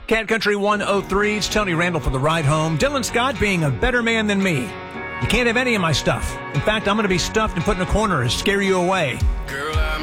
Cat Country 103, it's Tony Randall for the ride home. Dylan Scott being a better man than me. You can't have any of my stuff. In fact, I'm going to be stuffed and put in a corner to scare you away. Girl,